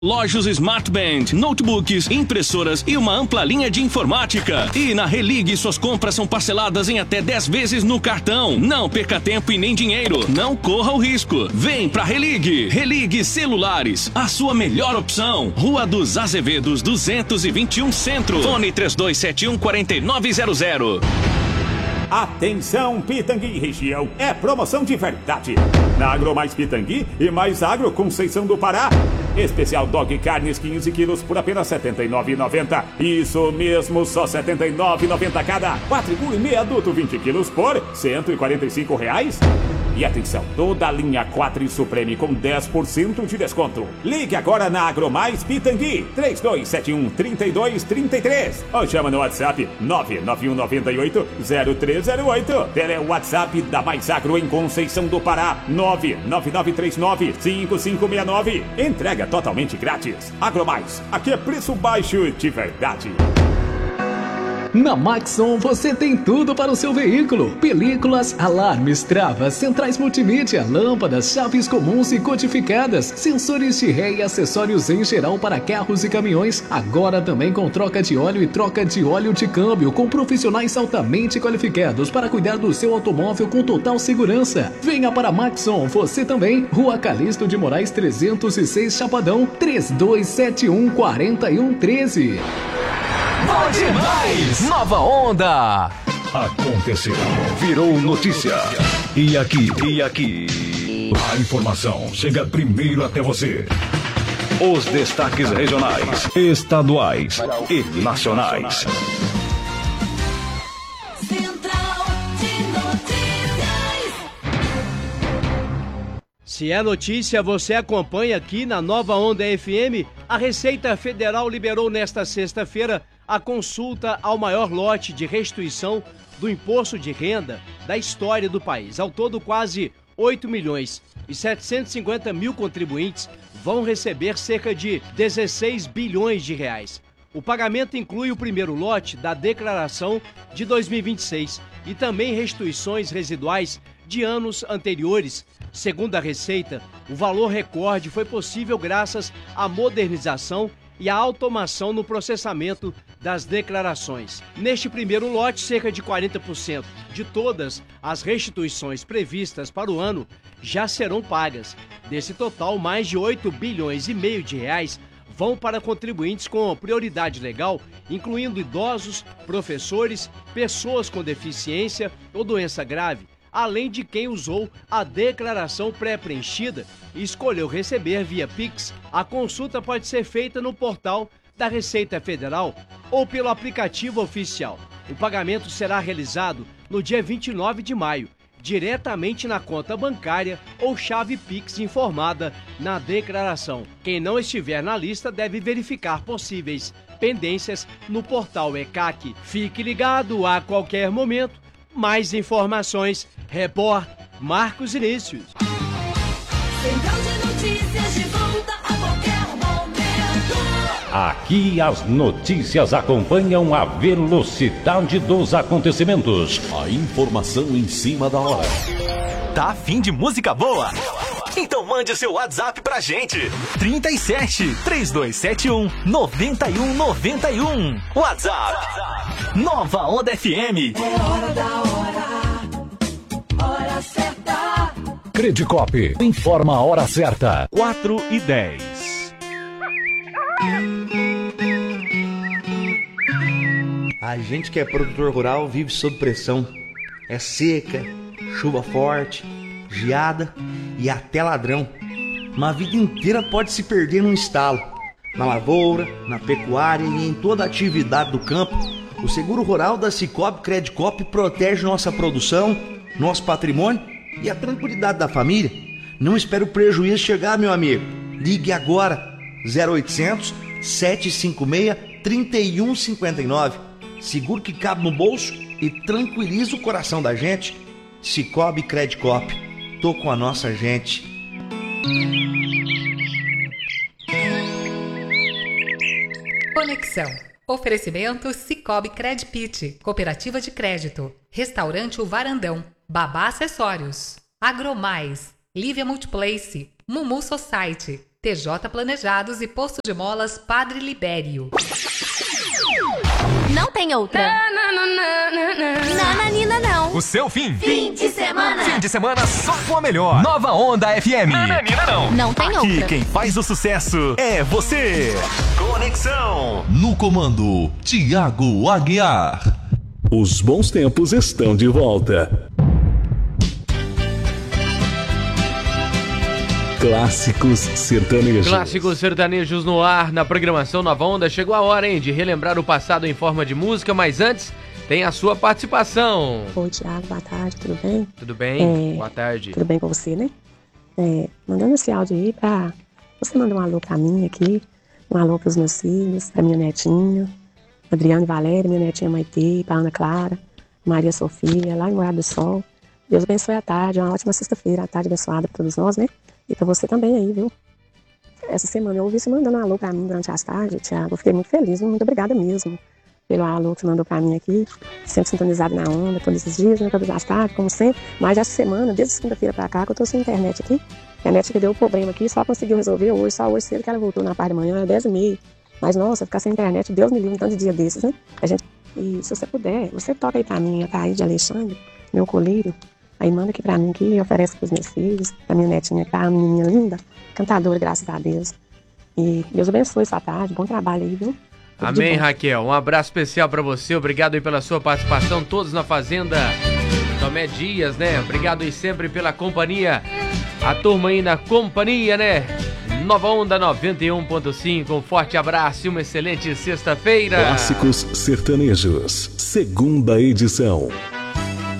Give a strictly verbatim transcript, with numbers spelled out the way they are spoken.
Relógios Smart Band, notebooks, impressoras e uma ampla linha de informática. E na Religue suas compras são parceladas em até dez vezes no cartão. Não perca tempo e nem dinheiro. Não corra o risco. Vem pra Religue. Religue Celulares, a sua melhor opção. Rua dos Azevedos, duzentos e vinte e um Centro. Fone três dois sete um, quatro nove zero zero. Atenção, Pitangui região, é promoção de verdade. Na Agro Mais Pitangui e Mais Agro Conceição do Pará. Especial Dog Carnes quinze quilos por apenas setenta e nove reais e noventa centavos. Isso mesmo, só setenta e nove reais e noventa centavos cada. Quatro e meio adulto vinte quilos por cento e quarenta e cinco reais. E atenção, toda a linha quatro Supreme com dez por cento de desconto. Ligue agora na Agromais Pitangui, três dois sete um, três dois três três. Ou chama no WhatsApp nove nove um nove oito, zero três zero oito. Tele WhatsApp da Mais Agro em Conceição do Pará, nove nove nove três nove, cinco cinco seis nove. Entrega totalmente grátis. Agromais, aqui é preço baixo de verdade. Na Maxon você tem tudo para o seu veículo: películas, alarmes, travas, centrais multimídia, lâmpadas, chaves comuns e codificadas, sensores de ré e acessórios em geral para carros e caminhões. Agora também com troca de óleo e troca de óleo de câmbio, com profissionais altamente qualificados para cuidar do seu automóvel com total segurança. Venha para a Maxon, você também. Rua Calixto de Moraes trezentos e seis, Chapadão, três dois sete um, quatro um um três. Bom demais! Nova Onda! Aconteceu, virou notícia. E aqui, e aqui, a informação chega primeiro até você. Os destaques regionais, estaduais e nacionais. Central de Notícias. Se é notícia, você acompanha aqui na Nova Onda F M. A Receita Federal liberou nesta sexta-feira a consulta ao maior lote de restituição do imposto de renda da história do país. Ao todo, quase oito milhões e setecentos e cinquenta mil contribuintes vão receber cerca de dezesseis bilhões de reais. O pagamento inclui o primeiro lote da declaração de dois mil e vinte e seis e também restituições residuais de anos anteriores. Segundo a Receita, o valor recorde foi possível graças à modernização e à automação no processamento das declarações. Neste primeiro lote, cerca de quarenta por cento de todas as restituições previstas para o ano já serão pagas. Desse total, mais de oito bilhões e meio de reais vão para contribuintes com prioridade legal, incluindo idosos, professores, pessoas com deficiência ou doença grave, além de quem usou a declaração pré-preenchida e escolheu receber via Pix. A consulta pode ser feita no portal da Receita Federal ou pelo aplicativo oficial. O pagamento será realizado no dia vinte e nove de maio, diretamente na conta bancária ou chave Pix informada na declaração. Quem não estiver na lista deve verificar possíveis pendências no portal E C A C. Fique ligado a qualquer momento. Mais informações, repórter Marcos Inícios. Central de Notícias de volta a qualquer momento. Aqui as notícias acompanham a velocidade dos acontecimentos. A informação em cima da hora. Tá a fim de música boa? Então mande seu WhatsApp pra gente. trinta e sete, três dois sete um, nove um nove um. WhatsApp. Nova Onda F M. É hora da hora. Hora certa. Credicop informa a hora certa. quatro e dez. A gente que é produtor rural vive sob pressão. É seca, chuva forte, geada e até ladrão. Uma vida inteira pode se perder num estalo. Na lavoura, na pecuária e em toda a atividade do campo, o seguro rural da Cicobi Credicop protege nossa produção, nosso patrimônio e a tranquilidade da família. Não espere o prejuízo chegar, meu amigo. Ligue agora, zero oitocentos, sete cinco seis, três um cinco nove. Seguro que cabe no bolso e tranquiliza o coração da gente. Cicobi Credicop. Tô com a nossa gente. Conexão. Oferecimento Cicobi Credpit, Cooperativa de Crédito, Restaurante O Varandão, Babá Acessórios, Agromais, Lívia Multiplace, Mumu Society, T J Planejados e Posto de Molas Padre Libério. Não tem outra. Nananina não. O seu fim. Fim de semana. Fim de semana só com a melhor. Nova Onda F M. Nananina não. Não tem Aqui, outra. quem faz o sucesso é você. Conexão. No comando, Tiago Aguiar. Os bons tempos estão de volta. Clássicos sertanejos. Clássicos sertanejos no ar, na programação Nova Onda. Chegou a hora, hein, de relembrar o passado em forma de música, mas antes tem a sua participação. Oi, Thiago, boa tarde, tudo bem? Tudo bem? É, boa tarde. Tudo bem com você, né? É, mandando esse áudio aí pra... Você manda um alô pra mim aqui, um alô pros meus filhos, pra minha netinha, Adriana e Valéria, minha netinha Maitê, pra Ana Clara, Maria Sofia, lá em Morada do Sol. Deus abençoe a tarde, uma ótima sexta-feira, a tarde abençoada pra todos nós, né? E pra você também aí, viu? Essa semana eu ouvi você mandando um alô pra mim durante as tardes, Thiago. Eu fiquei muito feliz, viu? Muito obrigada mesmo pelo alô que você mandou pra mim aqui. Sempre sintonizado na onda, todos os dias, né? Todas as tardes, como sempre. Mas essa semana, desde segunda-feira pra cá, que eu tô sem internet aqui. A internet que deu problema aqui, só conseguiu resolver hoje, só hoje cedo que ela voltou na parte da manhã, às dez e meia. Mas, nossa, ficar sem internet, Deus me livre um tanto de dia desses, né? A gente... E se você puder, você toca aí pra mim, a Thaís Alexandre, meu colírio. Aí manda aqui pra mim aqui, oferece pros meus filhos, pra minha netinha, que é uma menininha linda, cantadora, graças a Deus. E Deus abençoe sua tarde, bom trabalho aí, viu? Tudo Amém, Raquel. Um abraço especial pra você, obrigado aí pela sua participação, todos na Fazenda Tomé Dias, né? Obrigado aí sempre pela companhia, a turma aí na companhia, né? Nova Onda noventa e um ponto cinco, um forte abraço e uma excelente sexta-feira. Clássicos sertanejos, segunda edição.